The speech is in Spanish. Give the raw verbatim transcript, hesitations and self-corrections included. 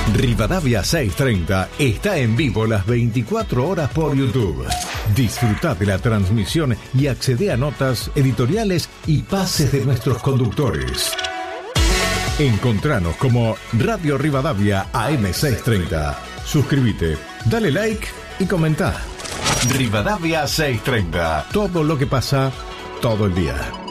Rivadavia seiscientos treinta está en vivo las veinticuatro horas por YouTube. Disfruta de la transmisión y accede a notas, editoriales y pases de nuestros conductores. Encontranos como Radio Rivadavia A M seiscientos treinta. Suscríbete, dale like y comenta. Rivadavia seiscientos treinta. Todo lo que pasa todo el día.